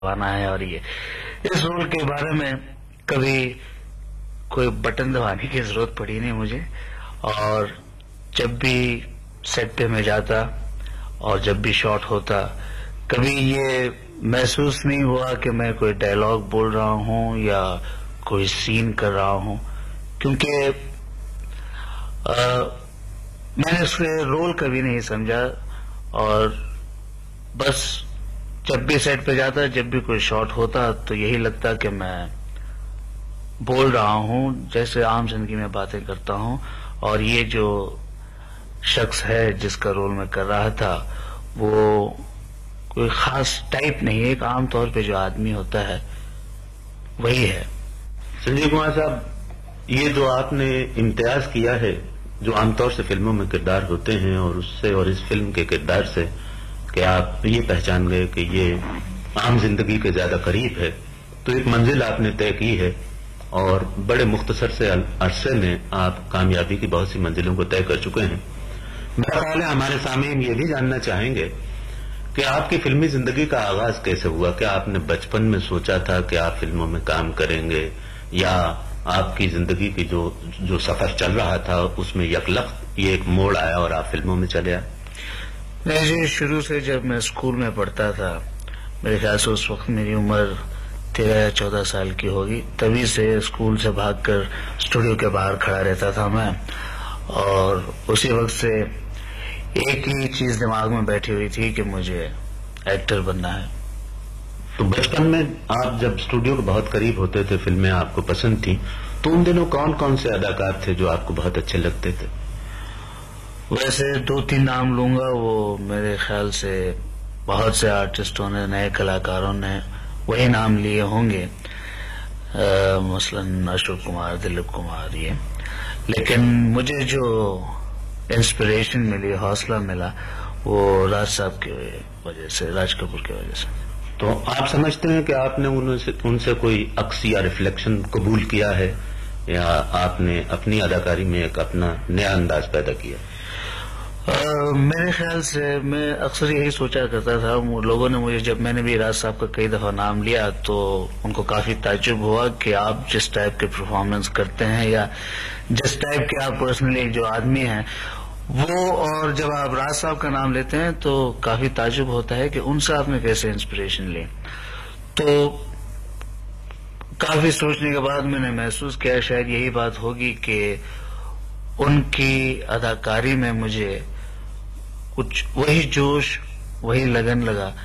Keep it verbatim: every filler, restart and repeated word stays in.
दबाना है। और ये इस रोल के बारे में कभी कोई बटन दबाने की जरूरत पड़ी नहीं मुझे, और जब भी सेट पे मैं जाता और जब भी शॉट होता, कभी ये महसूस नहीं हुआ कि मैं कोई डायलॉग बोल रहा हूं या कोई सीन कर रहा हूं, क्योंकि आ, मैंने उसके रोल कभी नहीं समझा। और बस जब भी सेट पे जाता, जब भी कोई शॉट होता, तो यही लगता कि मैं बोल रहा हूं जैसे आम जिंदगी में बातें करता हूं। और ये जो शख्स है जिसका रोल मैं कर रहा था, वो कोई खास टाइप नहीं है, एक आम तौर पे जो आदमी होता है वही है। संजीव कुमार साहब, ये जो आपने इम्तियाज किया है, जो आमतौर से फिल्मों में किरदार होते हैं, और उससे और इस फिल्म के किरदार से कि आप ये पहचान गए कि ये आम जिंदगी के ज्यादा करीब है, तो एक मंजिल आपने तय की है और बड़े मुख्तसर से अरसे में आप कामयाबी की बहुत सी मंजिलों को तय कर चुके हैं। मेरा ख्याल है हमारे सामने ये भी जानना चाहेंगे कि आपकी फिल्मी जिंदगी का आगाज कैसे हुआ? क्या आपने बचपन में सोचा था कि आप फिल्मों में काम करेंगे, या आपकी जिंदगी की जो जो सफर चल रहा था उसमें यकलख्त ये एक मोड़ आया और आप फिल्मों में चले आए? नहीं जी, शुरू से जब मैं स्कूल में पढ़ता था, मेरे ख्याल से उस वक्त मेरी उम्र तेरह या चौदह साल की होगी, तभी से स्कूल से भागकर स्टूडियो के बाहर खड़ा रहता था मैं। और उसी वक्त से एक ही चीज दिमाग में बैठी हुई थी कि मुझे एक्टर बनना है। तो बचपन में आप जब स्टूडियो के बहुत करीब होते थे, फिल्में आपको पसंद थी, तो उन दिनों कौन कौन से अदाकार थे जो आपको बहुत अच्छे लगते थे? वैसे दो तीन नाम लूंगा, वो मेरे ख्याल से बहुत से आर्टिस्टों ने, नए कलाकारों ने वही नाम लिए होंगे, आ, मसलन अशोक कुमार, दिलीप कुमार, ये। लेकिन मुझे जो इंस्पिरेशन मिली, हौसला मिला, वो राज साहब की वजह से, राज कपूर की वजह से। तो आप समझते हैं कि आपने उनसे उनसे कोई अक्स या रिफ्लेक्शन कबूल किया है, या आपने अपनी अदाकारी में एक अपना नया अंदाज पैदा किया? आ, मेरे ख्याल से मैं अक्सर यही सोचा करता था, लोगों ने मुझे, जब मैंने भी राज साहब का कई दफा नाम लिया, तो उनको काफी ताज्जुब हुआ कि आप जिस टाइप के परफॉर्मेंस करते हैं या जिस टाइप के आप पर्सनली जो आदमी हैं वो, और जब आप राज साहब का नाम लेते हैं तो काफी ताज्जुब होता है कि उनसे आपने कैसे इंस्पिरेशन ली। तो काफी सोचने के बाद मैंने महसूस किया शायद यही बात होगी कि उनकी अदाकारी में मुझे कुछ वही जोश, वही लगन लगा